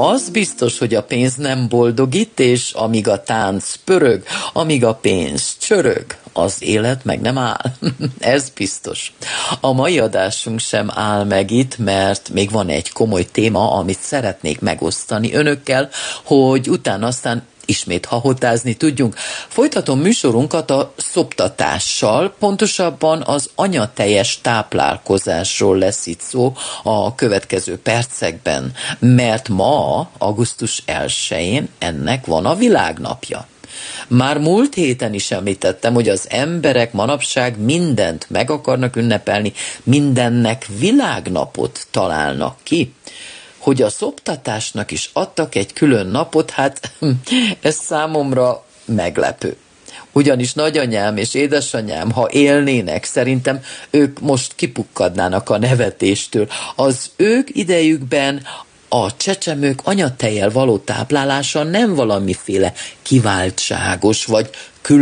Az biztos, hogy a pénz nem boldogít, és amíg a tánc pörög, amíg a pénz csörög, az élet meg nem áll. Ez biztos. A mai adásunk sem áll meg itt, mert még van egy komoly téma, amit szeretnék megosztani önökkel, hogy utána aztán ismét hahotázni tudjunk. Folytatom műsorunkat a szoptatással, pontosabban az anyatejes táplálkozásról lesz itt szó a következő percekben, mert ma, augusztus 1-én ennek van a világnapja. Már múlt héten is említettem, hogy az emberek manapság mindent meg akarnak ünnepelni, mindennek világnapot találnak ki. Hogy a szoptatásnak is adtak egy külön napot, hát ez számomra meglepő. Ugyanis nagyanyám és édesanyám, ha élnének, szerintem ők most kipukkadnának a nevetéstől. Az ők idejükben a csecsemők anyatejjel való táplálása nem valamiféle kiváltságos vagy